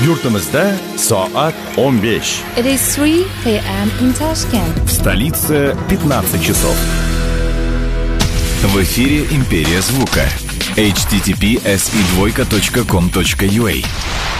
Yurtimizda soat 15. It is 3 p.m. in Tashkent. В столице 15 часов. В эфире «Империя звука». http://sv2.com.ua